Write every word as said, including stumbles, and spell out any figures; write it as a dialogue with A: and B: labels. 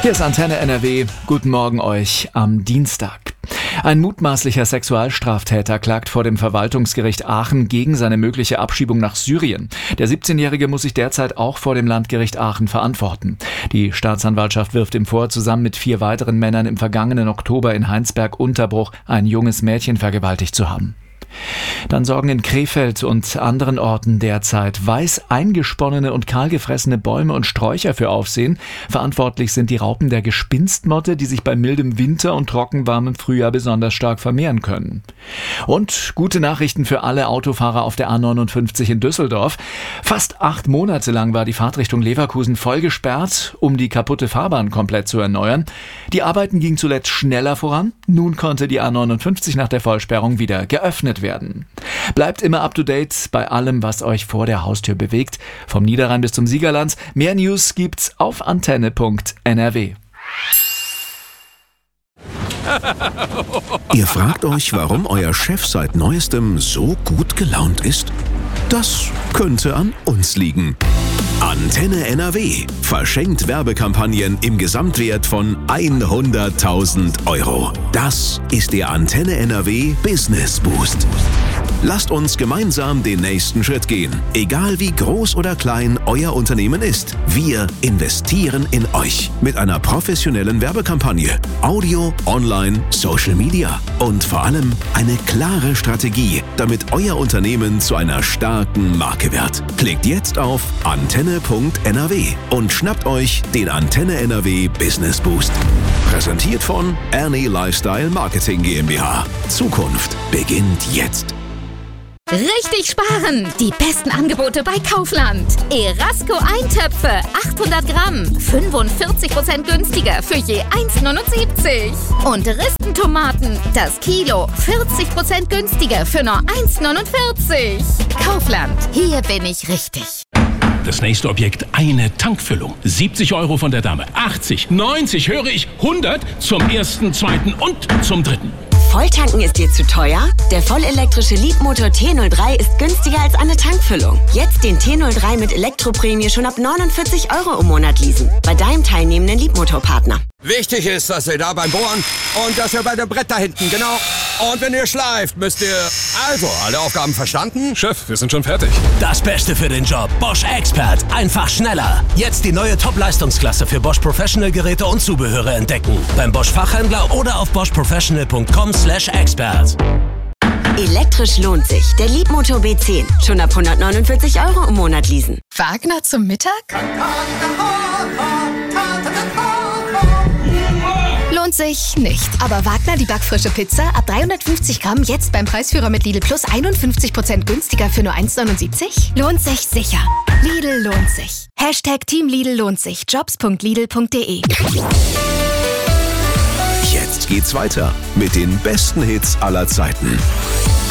A: Hier ist Antenne N R W. Guten Morgen euch am Dienstag. Ein mutmaßlicher Sexualstraftäter klagt vor dem Verwaltungsgericht Aachen gegen seine mögliche Abschiebung nach Syrien. Der siebzehnjährige muss sich derzeit auch vor dem Landgericht Aachen verantworten. Die Staatsanwaltschaft wirft ihm vor, zusammen mit vier weiteren Männern im vergangenen Oktober in Heinsberg-Unterbruch ein junges Mädchen vergewaltigt zu haben. Dann sorgen in Krefeld und anderen Orten derzeit weiß eingesponnene und kahlgefressene Bäume und Sträucher für Aufsehen. Verantwortlich sind die Raupen der Gespinstmotte, die sich bei mildem Winter und trockenwarmem Frühjahr besonders stark vermehren können. Und gute Nachrichten für alle Autofahrer auf der A neunundfünfzig in Düsseldorf. Fast acht Monate lang war die Fahrtrichtung Leverkusen voll gesperrt, um die kaputte Fahrbahn komplett zu erneuern. Die Arbeiten gingen zuletzt schneller voran. Nun konnte die A neunundfünfzig nach der Vollsperrung wieder geöffnet werden. Bleibt immer up to date bei allem, was euch vor der Haustür bewegt. Vom Niederrhein bis zum Siegerland. Mehr News gibt's auf antenne punkt n r w.
B: Ihr fragt euch, warum euer Chef seit neuestem so gut gelaunt ist? Das könnte an uns liegen. Antenne N R W verschenkt Werbekampagnen im Gesamtwert von hunderttausend Euro. Das ist der Antenne N R W Business Boost. Lasst uns gemeinsam den nächsten Schritt gehen. Egal wie groß oder klein euer Unternehmen ist, wir investieren in euch mit einer professionellen Werbekampagne, Audio, Online, Social Media und vor allem eine klare Strategie, damit euer Unternehmen zu einer starken Marke wird. Klickt jetzt auf antenne punkt n r w und schnappt euch den Antenne N R W Business Boost. Präsentiert von Ernie Lifestyle Marketing GmbH. Zukunft beginnt jetzt.
C: Richtig sparen! Die besten Angebote bei Kaufland. Erasco Eintöpfe, achthundert Gramm, fünfundvierzig Prozent günstiger für je eins Komma neunundsiebzig. Und Ristentomaten, das Kilo, vierzig Prozent günstiger für nur eins Komma neunundvierzig. Kaufland, hier bin ich richtig.
D: Das nächste Objekt, eine Tankfüllung. siebzig Euro von der Dame. achtzig, neunzig, höre ich, hundert zum ersten, zweiten und zum dritten.
E: Volltanken ist dir zu teuer? Der vollelektrische Leapmotor T null drei ist günstiger als eine Tankfüllung. Jetzt den T null drei mit Elektroprämie schon ab neunundvierzig Euro im Monat leasen. Bei deinem teilnehmenden Leapmotor-Partner.
F: Wichtig ist, dass ihr da beim Bohren und dass ihr bei dem Brett da hinten, genau. Und wenn ihr schleift, müsst ihr... Also, alle Aufgaben verstanden?
G: Chef, wir sind schon fertig.
H: Das Beste für den Job. Bosch Expert. Einfach schneller. Jetzt die neue Top-Leistungsklasse für Bosch Professional-Geräte und Zubehöre entdecken. Beim Bosch Fachhändler oder auf bosch professional punkt com slash expert.
E: Elektrisch lohnt sich. Der Leapmotor B zehn. Schon ab hundertneunundvierzig Euro im Monat leasen.
C: Wagner zum Mittag? Lohnt sich nicht. Aber Wagner, die backfrische Pizza, ab dreihundertfünfzig Gramm, jetzt beim Preisführer mit Lidl Plus einundfünfzig Prozent günstiger für nur eins Komma neunundsiebzig? Lohnt sich sicher. Lidl lohnt sich. Hashtag Team Lidl lohnt sich. jobs punkt lidl punkt de.
B: Jetzt geht's weiter mit den besten Hits aller Zeiten.